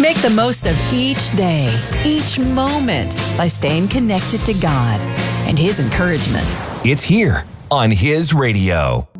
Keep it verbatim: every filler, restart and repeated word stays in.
Make the most of each day, each moment by staying connected to God and His encouragement. It's here on His Radio.